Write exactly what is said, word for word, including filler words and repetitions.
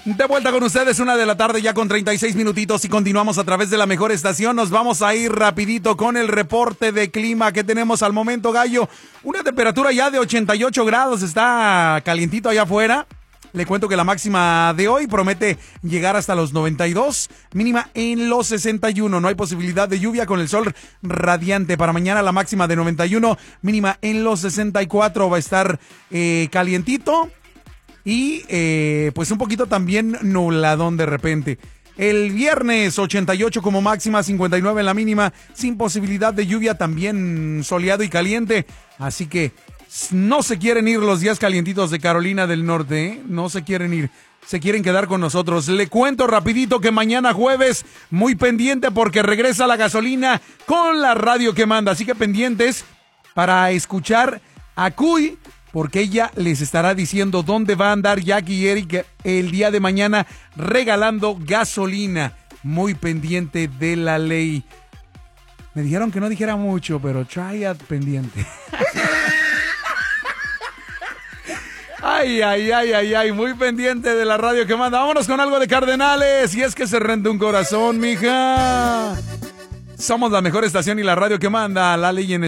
De vuelta con ustedes, una de la tarde ya con treinta y seis minutitos y continuamos a través de la mejor estación. Nos vamos a ir rapidito con el reporte de clima que tenemos al momento, Gallo. Una temperatura ya de ochenta y ocho grados, está calientito allá afuera. Le cuento que la máxima de hoy promete llegar hasta los noventa y dos, mínima en los sesenta y uno. No hay posibilidad de lluvia con el sol radiante. Para mañana la máxima de noventa y uno, mínima en los sesenta y cuatro. Va a estar eh, calientito. Y eh, pues un poquito también nubladón de repente. El viernes ochenta y ocho como máxima, cincuenta y nueve en la mínima, sin posibilidad de lluvia, también soleado y caliente. Así que no se quieren ir los días calientitos de Carolina del Norte, ¿eh? No se quieren ir, se quieren quedar con nosotros. Le cuento rapidito que mañana jueves, muy pendiente porque regresa la gasolina con la radio que manda. Así que pendientes para escuchar a Cuy, porque ella les estará diciendo dónde va a andar Jackie y Eric el día de mañana regalando gasolina. Muy pendiente de la ley. Me dijeron que no dijera mucho, pero try it pendiente. Ay, ay, ay, ay, ay, muy pendiente de la radio que manda. Vámonos con algo de Cardenales. Y es que se rende un corazón, mija. Somos la mejor estación y la radio que manda. La ley en